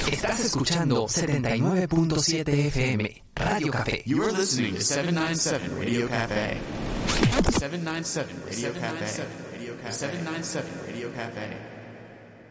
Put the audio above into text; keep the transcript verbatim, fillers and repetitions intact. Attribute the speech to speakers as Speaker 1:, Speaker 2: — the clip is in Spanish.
Speaker 1: Estás escuchando setenta y nueve punto siete F M, Radio Café.
Speaker 2: You are listening to seven ninety-seven Radio Cafe. seven ninety-seven Radio Cafe. seven ninety-seven Radio Cafe.